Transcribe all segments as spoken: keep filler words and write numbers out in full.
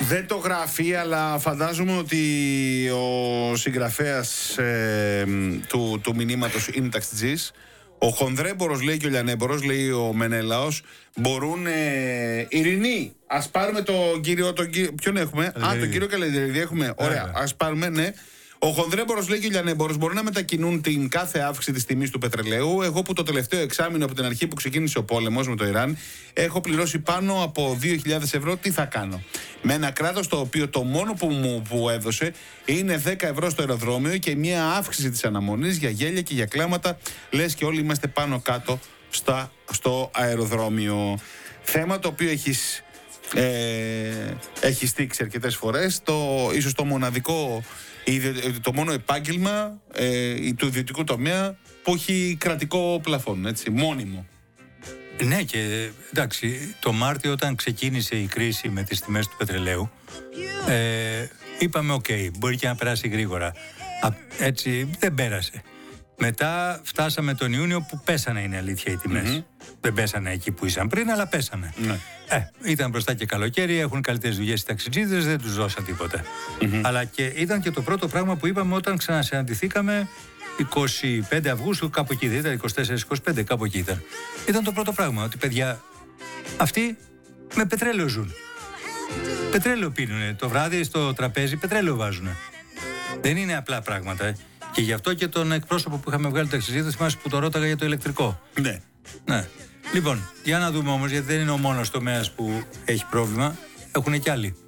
Δεν το γράφει, αλλά φαντάζομαι ότι ο συγγραφέας ε, του, του μηνύματος είναι ταξιτζής. Ο Χονδρέμπορος λέει και ο Λιανέμπορος, λέει ο Μενέλαος, μπορούν ε, ειρηνοί. Ας πάρουμε τον κύριο, τον κύριο ποιον έχουμε? Α, τον κύριο Καλεντερίδη έχουμε. Ωραία, ας πάρουμε, ναι. Ο Χονδρέμπορος λέει και ο Λιανέμπορος μπορούν να μετακινούν την κάθε αύξηση της τιμής του πετρελαίου. Εγώ που το τελευταίο εξάμηνο από την αρχή που ξεκίνησε ο πόλεμος με το Ιράν έχω πληρώσει πάνω από δύο χιλιάδες ευρώ. Τι θα κάνω? Με ένα κράτος το οποίο το μόνο που μου που έδωσε είναι δέκα ευρώ στο αεροδρόμιο και μια αύξηση της αναμονής για γέλια και για κλάματα. Λες και όλοι είμαστε πάνω κάτω στα, στο αεροδρόμιο. Θέμα το οποίο έχεις, ε, έχει στήξει αρκετές φορές. Το, ίσως το μοναδικό, το μόνο επάγγελμα ε, του ιδιωτικού τομέα που έχει κρατικό πλαφόν, έτσι, μόνιμο. Ναι, και εντάξει, το Μάρτιο όταν ξεκίνησε η κρίση με τις τιμές του πετρελαίου, ε, είπαμε οκ, okay, μπορεί και να περάσει γρήγορα. Α, έτσι δεν πέρασε. Μετά φτάσαμε τον Ιούνιο που πέσανε, είναι αλήθεια, οι τιμές. Mm-hmm. Δεν πέσανε εκεί που ήσαν πριν, αλλά πέσανε. Mm-hmm. Ε, ήταν μπροστά και καλοκαίρι, έχουν καλύτερες δουλειές οι ταξιτζίδες, δεν τους δώσαν τίποτα. Mm-hmm. Αλλά και ήταν και το πρώτο πράγμα που είπαμε όταν ξανασυναντηθήκαμε εικοστή πέμπτη Αυγούστου, κάπου εκεί δεν ήταν, είκοσι τέσσερα είκοσι πέντε, κάπου εκεί ήταν. Ήταν το πρώτο πράγμα, ότι παιδιά, αυτοί με πετρέλαιο ζουν. Πετρέλαιο πίνουνε, το βράδυ στο τραπέζι πετρέλαιο βάζουνε. Δεν είναι απλά πράγματα. Ε. Και γι' αυτό και τον εκπρόσωπο που είχαμε βγάλει ταξιτζίδες, θυμάσαι που το ρώταγα για το ηλεκτρικό. Ναι. Ναι. Λοιπόν, για να δούμε όμως, γιατί δεν είναι ο μόνος τομέας που έχει πρόβλημα, έχουν και άλλοι.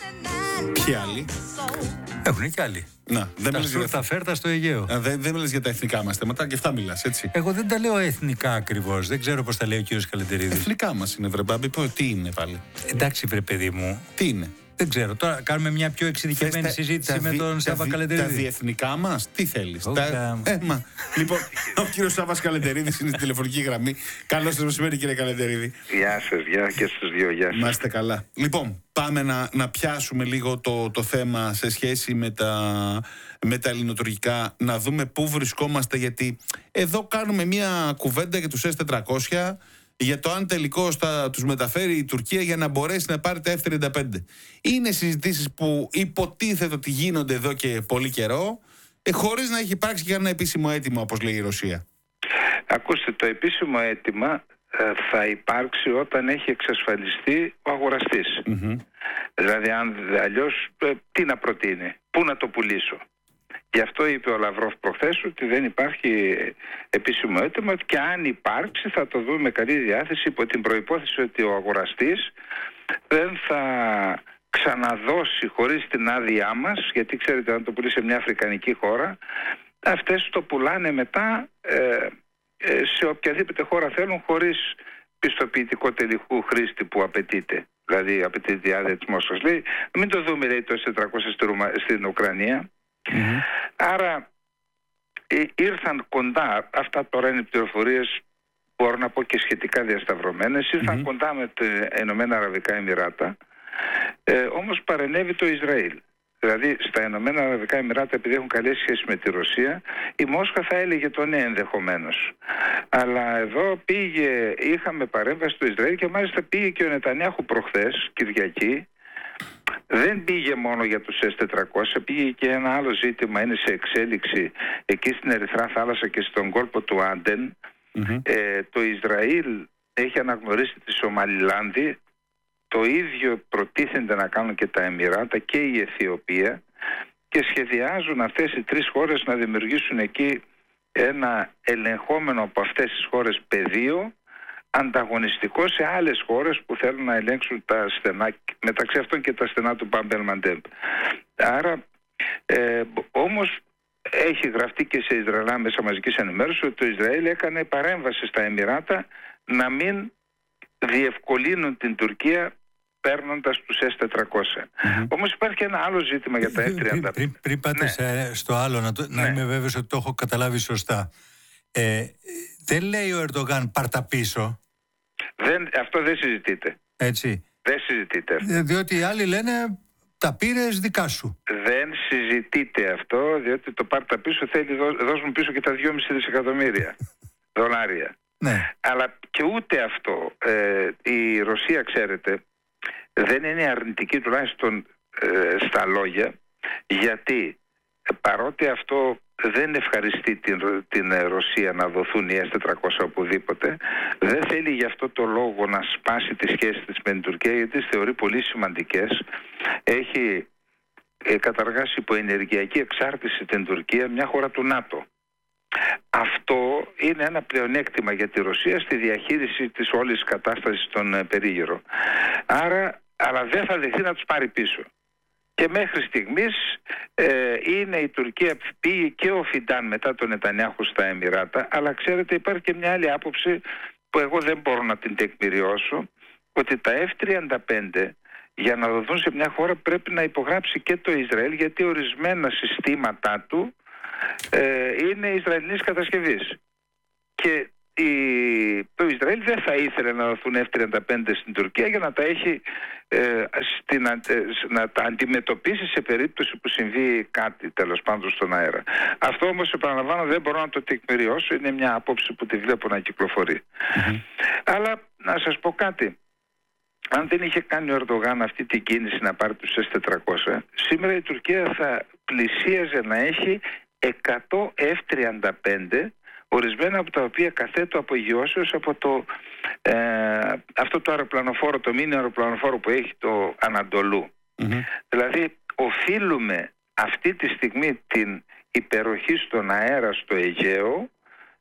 Ποιοι άλλοι? Έχουν και άλλοι. Να, δεν τα σούρτα τα φέρτα στο Αιγαίο. Α, δεν δεν μιλάς για τα εθνικά μας θέματα, και αυτά μιλάς, έτσι. Εγώ δεν τα λέω εθνικά ακριβώς. Δεν ξέρω πώς τα λέει ο κύριος Καλεντερίδης. Εθνικά μας είναι, βρε μπάμπη. Τι είναι πάλι? Εντάξει, βρε παιδί μου. Τι είναι? Δεν ξέρω. Τώρα κάνουμε μια πιο εξειδικευμένη τα, συζήτηση τα, με τον Σάβα Καλεντερίδη. Τα διεθνικά μας, τι θέλεις? Τα... Ε, μα. Λοιπόν, ο κύριος Σάββας Καλεντερίδης είναι στη τηλεφωνική γραμμή. Καλώς σας μεσημέρι, κύριε Καλεντερίδη. Γεια σας, γεια και στους δύο, γεια σας. Να είστε καλά. Λοιπόν, πάμε να, να πιάσουμε λίγο το, το θέμα σε σχέση με τα, με τα ελληνοτουρκικά, να δούμε πού βρισκόμαστε, γιατί εδώ κάνουμε μια κουβέντα για τους ες τετρακόσια, για το αν τελικώς θα τους μεταφέρει η Τουρκία για να μπορέσει να πάρει τα εφ τριάντα πέντε. Είναι συζητήσεις που υποτίθεται ότι γίνονται εδώ και πολύ καιρό, ε, χωρίς να έχει υπάρξει και ένα επίσημο αίτημα, όπως λέει η Ρωσία. Ακούστε, το επίσημο αίτημα ε, θα υπάρξει όταν έχει εξασφαλιστεί ο αγοραστής. Mm-hmm. Δηλαδή, αν αλλιώς ε, τι να προτείνει, πού να το πουλήσω. Γι' αυτό είπε ο Λαυρόφ προχθές ότι δεν υπάρχει επίσημο αίτημα και αν υπάρξει θα το δούμε με καλή διάθεση, υπό την προϋπόθεση ότι ο αγοραστής δεν θα ξαναδώσει χωρίς την άδειά μας, γιατί ξέρετε, αν το πουλήσει σε μια αφρικανική χώρα, αυτές το πουλάνε μετά ε, ε, σε οποιαδήποτε χώρα θέλουν, χωρίς πιστοποιητικό τελικού χρήστη που απαιτείται. Δηλαδή απαιτείται η άδεια της Μόσχας. Λέει, μην το δούμε, λέει, το ες τετρακόσια στην Ουκρανία. Mm-hmm. Άρα ε, ήρθαν κοντά, αυτά τώρα είναι πληροφορίες, μπορώ να πω και σχετικά διασταυρωμένες, ήρθαν mm-hmm. κοντά με τα Ηνωμένα Αραβικά Εμιράτα, ε, όμως παρενέβη το Ισραήλ. Δηλαδή στα Ηνωμένα Αραβικά Εμιράτα, επειδή έχουν καλές σχέσεις με τη Ρωσία, η Μόσχα θα έλεγε το ναι ενδεχομένως. Αλλά εδώ πήγε, είχαμε παρέμβαση στο Ισραήλ και μάλιστα πήγε και ο Νετανιάχου προχθές, Κυριακή. Δεν πήγε μόνο για τους ες τετρακόσια, πήγε και ένα άλλο ζήτημα, είναι σε εξέλιξη εκεί στην Ερυθρά Θάλασσα και στον κόλπο του Άντεν. Mm-hmm. Ε, το Ισραήλ έχει αναγνωρίσει τη Σομαλιλάνδη, το ίδιο προτίθενται να κάνουν και τα Εμιράτα και η Αιθιοπία και σχεδιάζουν αυτές οι τρεις χώρες να δημιουργήσουν εκεί ένα ελεγχόμενο από αυτές τις χώρες πεδίο, ανταγωνιστικό σε άλλες χώρες που θέλουν να ελέγξουν τα στενά, μεταξύ αυτών και τα στενά του Μπαμπ Μαντέμ. Άρα ε, όμως έχει γραφτεί και σε Ισραηλά μέσα μαζικής ενημέρωσης ότι το Ισραήλ έκανε παρέμβαση στα Εμιράτα να μην διευκολύνουν την Τουρκία παίρνοντας τους ες τετρακόσια. Mm-hmm. Όμως υπάρχει και ένα άλλο ζήτημα για τα εφ τριάντα πέντε. Πριν, πριν πάτε ναι. σε, στο άλλο, να, το, ναι. να είμαι βέβαιος ότι το έχω καταλάβει σωστά. Ε, δεν λέει ο Ερντογάν πάρ' τα πίσω. Δεν, αυτό δεν συζητείται. Έτσι. Δεν συζητείται αυτό. Ε, διότι οι άλλοι λένε τα πήρες δικά σου. Δεν συζητείται αυτό, διότι το πάρ' τα πίσω θέλει δώσουν πίσω και τα δυόμισι δισεκατομμύρια δολάρια. Ναι. Αλλά και ούτε αυτό. Ε, η Ρωσία, ξέρετε, δεν είναι αρνητική τουλάχιστον ε, στα λόγια, γιατί παρότι αυτό δεν ευχαριστεί την, την Ρωσία να δοθούν οι ες τετρακόσια οπουδήποτε, δεν θέλει γι' αυτό το λόγο να σπάσει τις σχέσεις της με την Τουρκία, γιατί τις θεωρεί πολύ σημαντικές. Έχει ε, καταργάσει υπό ενεργειακή εξάρτηση την Τουρκία, μια χώρα του ΝΑΤΟ. Αυτό είναι ένα πλεονέκτημα για τη Ρωσία στη διαχείριση της όλης κατάστασης στον ε, περίγυρο. Άρα, αλλά δεν θα δεχθεί να τους πάρει πίσω. Και μέχρι στιγμής ε, είναι η Τουρκία, πήγε και ο Φιντάν μετά τον Νετανιάχου στα Εμιράτα, αλλά ξέρετε υπάρχει και μια άλλη άποψη που εγώ δεν μπορώ να την τεκμηριώσω, ότι τα εφ τριάντα πέντε για να δοθούν σε μια χώρα πρέπει να υπογράψει και το Ισραήλ, γιατί ορισμένα συστήματά του ε, είναι Ισραηλινής κατασκευής. Και η, το Ισραήλ δεν θα ήθελε να δοθούν εφ τριάντα πέντε στην Τουρκία για να τα έχει ε, στην, ε, να τα αντιμετωπίσει σε περίπτωση που συμβεί κάτι τέλος πάντων στον αέρα. Αυτό όμως, επαναλαμβάνω, δεν μπορώ να το τεκμηριώσω, είναι μια άποψη που τη βλέπω να κυκλοφορεί. Mm-hmm. Αλλά να σας πω κάτι, αν δεν είχε κάνει ο Ερντογάν αυτή την κίνηση να πάρει τους ες τετρακόσια, σήμερα η Τουρκία θα πλησίαζε να έχει εκατό εφ τριάντα πέντε, ορισμένα από τα οποία καθέτω απογειώσεως από το, ε, αυτό το αεροπλανοφόρο, το μίνι αεροπλανοφόρο που έχει το Ανατολού. Mm-hmm. Δηλαδή οφείλουμε αυτή τη στιγμή την υπεροχή στον αέρα στο Αιγαίο,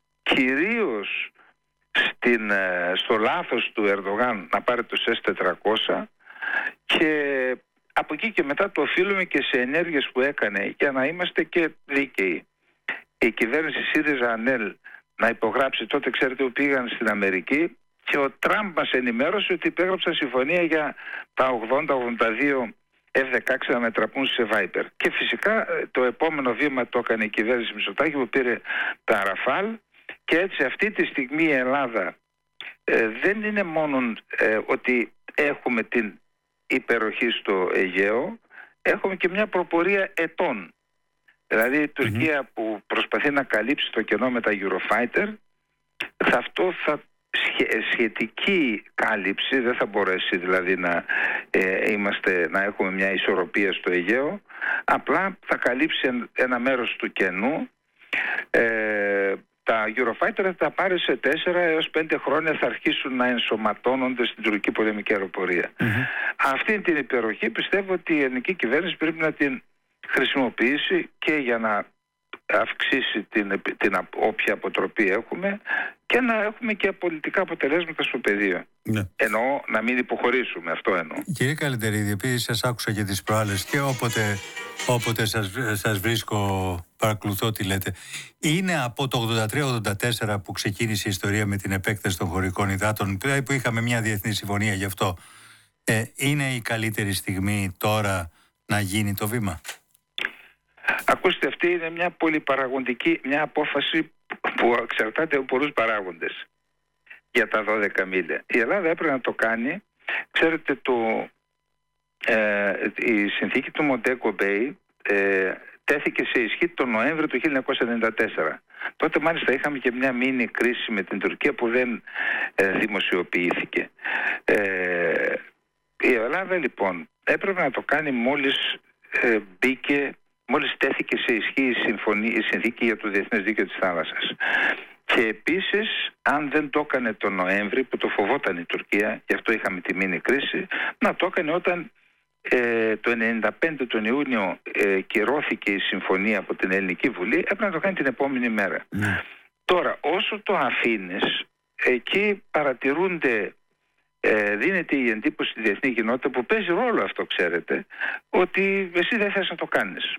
κυρίως στην, στο λάθος του Ερντογάν να πάρει τους ες τετρακόσια, και από εκεί και μετά το οφείλουμε και σε ενέργειες που έκανε, για να είμαστε και δίκαιοι. Η κυβέρνηση ΣΥΡΙΖΑ ΑΝΕΛ να υπογράψει, τότε ξέρετε που πήγαν στην Αμερική, και ο Τραμπ μας ενημέρωσε ότι υπέγραψαν συμφωνία για τα ογδόντα ογδόντα δύο εφ δεκαέξι να μετραπούν σε Viper. Και φυσικά το επόμενο βήμα το έκανε η κυβέρνηση Μητσοτάκη, που πήρε τα Ραφάλ, και έτσι αυτή τη στιγμή η Ελλάδα ε, δεν είναι μόνο ε, ότι έχουμε την υπεροχή στο Αιγαίο, έχουμε και μια προπορία ετών. Δηλαδή η Τουρκία mm-hmm. που προσπαθεί να καλύψει το κενό με τα Eurofighter, θα αυτό θα σχετική κάλυψη, δεν θα μπορέσει δηλαδή να, ε, είμαστε, να έχουμε μια ισορροπία στο Αιγαίο, απλά θα καλύψει ένα μέρος του κενού. ε, τα Eurofighter θα τα πάρει σε τέσσερα έως πέντε χρόνια, θα αρχίσουν να ενσωματώνονται στην τουρκική πολεμική αεροπορία. Mm-hmm. Αυτή την υπεροχή πιστεύω ότι η ελληνική κυβέρνηση πρέπει να την χρησιμοποιήσει και για να αυξήσει την, την όποια αποτροπή έχουμε, και να έχουμε και πολιτικά αποτελέσματα στο πεδίο. Ναι. Εννοώ να μην υποχωρήσουμε, αυτό εννοώ. Κύριε Καλυτερίδη, επειδή σας άκουσα και τις προάλλες και όποτε, όποτε σας, σας βρίσκω παρακολουθώ τι λέτε, είναι από το ογδόντα τρία ογδόντα τέσσερα που ξεκίνησε η ιστορία με την επέκταση των χωρικών υδάτων, που είχαμε μια διεθνή συμφωνία γι' αυτό. Ε, είναι η καλύτερη στιγμή τώρα να γίνει το βήμα? Ακούστε, αυτή είναι μια πολυπαραγοντική, μια απόφαση που εξαρτάται από πολλούς παράγοντες για τα δώδεκα μίλια. Η Ελλάδα έπρεπε να το κάνει. Ξέρετε, το, ε, η συνθήκη του Μοντέγκο Μπέι ε, τέθηκε σε ισχύ τον Νοέμβριο του χίλια εννιακόσια ενενήντα τέσσερα. Τότε μάλιστα είχαμε και μια μίνι κρίση με την Τουρκία που δεν ε, δημοσιοποιήθηκε. Ε, η Ελλάδα λοιπόν έπρεπε να το κάνει μόλις ε, μπήκε μόλις τέθηκε σε ισχύ η, συμφωνία, η συνθήκη για το Διεθνές Δίκαιο της Θάλασσας. Και επίσης, αν δεν το έκανε τον Νοέμβρη, που το φοβόταν η Τουρκία, γι' αυτό είχαμε τη μίνι κρίση, να το έκανε όταν ε, το ενενήντα πέντε τον Ιούνιο ε, κυρώθηκε η συμφωνία από την Ελληνική Βουλή, έπρεπε να το κάνει την επόμενη μέρα. Mm. Τώρα, όσο το αφήνεις, εκεί παρατηρούνται, Ε, δίνεται η εντύπωση στη διεθνή κοινότητα, που παίζει ρόλο αυτό, ξέρετε, ότι εσύ δεν θες να το κάνεις.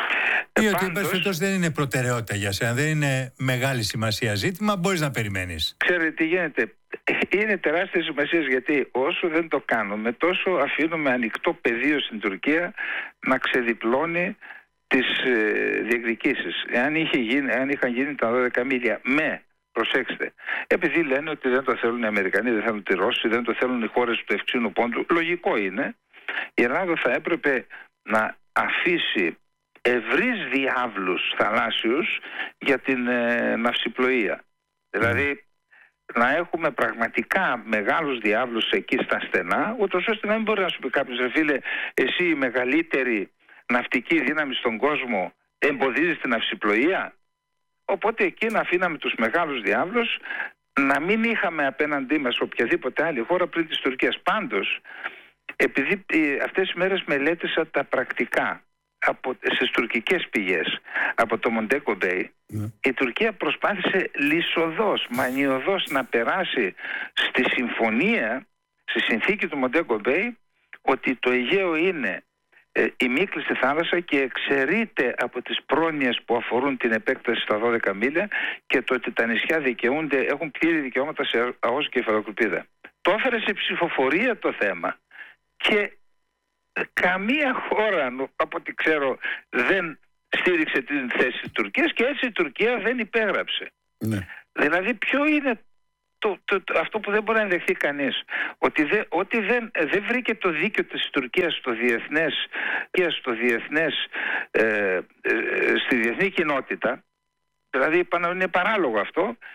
Ή ότι πάντως, δεν είναι προτεραιότητα για σένα, δεν είναι μεγάλη σημασία ζήτημα, μπορείς να περιμένεις. Ξέρετε τι γίνεται, είναι τεράστια σημασία, γιατί όσο δεν το κάνουμε, τόσο αφήνουμε ανοιχτό πεδίο στην Τουρκία να ξεδιπλώνει τις ε, διεκδικήσεις. Εάν, είχε γίνει, εάν είχαν γίνει τα δώδεκα μίλια με, προσέξτε, επειδή λένε ότι δεν το θέλουν οι Αμερικανοί, δεν θέλουν οι Ρώσοι, δεν το θέλουν οι χώρες του ευξήνου πόντου, λογικό είναι, η Ελλάδα θα έπρεπε να αφήσει ευρύς διάβλους θαλάσσιους για την ε, ναυσιπλοεία. Δηλαδή να έχουμε πραγματικά μεγάλους διάβλους εκεί στα στενά, ούτως ώστε να μην μπορεί να σου πει κάποιος, ρε φίλε, εσύ η μεγαλύτερη ναυτική δύναμη στον κόσμο εμποδίζεις την αυσιπλοεία. Οπότε εκεί να αφήναμε τους μεγάλους διάβλους, να μην είχαμε απέναντί μας οποιαδήποτε άλλη χώρα πριν της Τουρκίας. Πάντως, επειδή αυτές τις μέρες μελέτησα τα πρακτικά από, στις τουρκικές πηγές από το Μοντέγκο Μπέι, mm. η Τουρκία προσπάθησε λυσοδός, μανιωδώς να περάσει στη συμφωνία, στη συνθήκη του Μοντέγκο Μπέι, ότι το Αιγαίο είναι ε, η μήκλειστη θάλασσα και εξαιρείται από τις πρόνοιες που αφορούν την επέκταση στα δώδεκα μίλια και το ότι τα νησιά δικαιούνται, έχουν πλήρη δικαιώματα σε ΑΟΣ και υφαλοκρηπίδα. Το έφερε σε ψηφοφορία το θέμα και καμία χώρα, από ό,τι ξέρω, δεν στήριξε την θέση της Τουρκίας και έτσι η Τουρκία δεν υπέγραψε. Ναι. Δηλαδή ποιο είναι το, το, το, αυτό που δεν μπορεί να δεχθεί κανείς, ότι, δε, ότι δεν, δεν βρήκε το δίκαιο της Τουρκίας στο διεθνές, στο διεθνές ε, ε, στη διεθνή κοινότητα. Δηλαδή είναι παράλογο αυτό